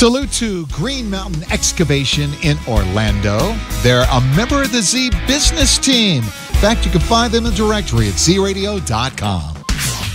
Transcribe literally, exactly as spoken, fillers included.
Salute to Green Mountain Excavation in Orlando. They're a member of the Z Business Team. In fact, you can find them in the directory at z radio dot com.